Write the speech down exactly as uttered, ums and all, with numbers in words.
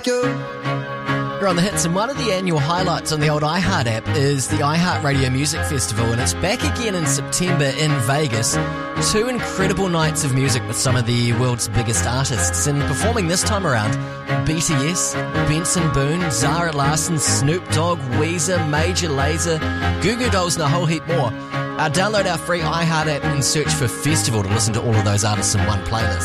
You're on the hits, and one of the annual highlights on the old iHeart app is the iHeartRadio Music Festival, and it's back again in September in Vegas. Two incredible nights of music with some of the world's biggest artists, and performing this time around, B T S, Benson Boone, Zara Larsson, Snoop Dogg, Weezer, Major Lazer, Goo Goo Dolls, and a whole heap more. Uh, download our free iHeart app and search for Festival to listen to all of those artists in one playlist.